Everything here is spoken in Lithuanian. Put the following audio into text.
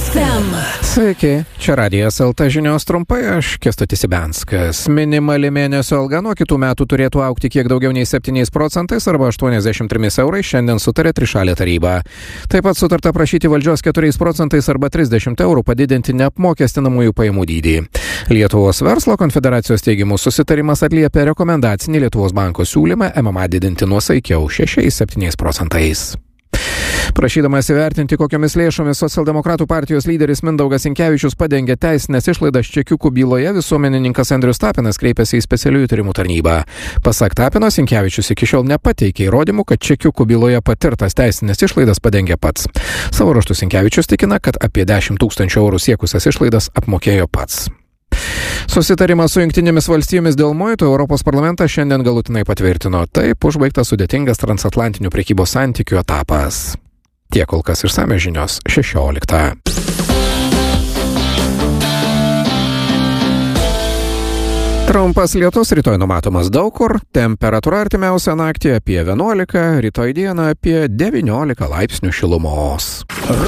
FM. Sveiki, čia Radijas LT žinios trumpai, aš Kęstutis Ibenskas. Minimali mėnesio alga nuo kitų metų turėtų augti kiek daugiau nei 7% arba 83 eurais, šiandien sutarė trišalė taryba. Taip pat sutarta prašyti valdžios 4% arba 30 eurų padidinti neapmokestinamųjų pajamų dydį. Lietuvos verslo konfederacijos teigimu susitarimas atliepia rekomendacinį Lietuvos banko siūlymą MMA didinti nuosaikiau 6-7%. Prašydamas įvertinti, kokiomis lėšomis socialdemokratų partijos lyderis Mindaugas Sinkevičius padengė teisinės išlaidas čekiukų byloje, visuomenininkas Andrius Tapinas kreipėsi į specialiųjų tyrimų tarnybą. Pasak Tapino, Sinkevičius iki šiol nepateikė įrodymų, kad čekiukų byloje patirtas teisinės išlaidas padengė pats. Savo ruožtu Sinkevičius tikina, kad apie 10 000 eurų siekusias išlaidas apmokėjo pats. Susitarimas su Jungtinėmis valstijomis dėl muitų Europos parlamentas šiandien galutinai patvirtino. Taip užbaigtas sudėtingas transatlantinių prekybos santykių etapas. Tiek kol kas išsamios žinios 16. Trumpas lietus rytoj numatomas daug kur, temperatūra artimiausią naktį apie 11, rytoj dieną apie 19 laipsnių šilumos.